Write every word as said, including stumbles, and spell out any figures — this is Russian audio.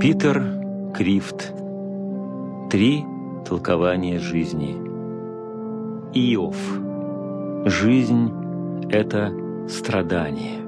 Питер Крифт. Три толкования жизни. Иов. Жизнь – это страдание.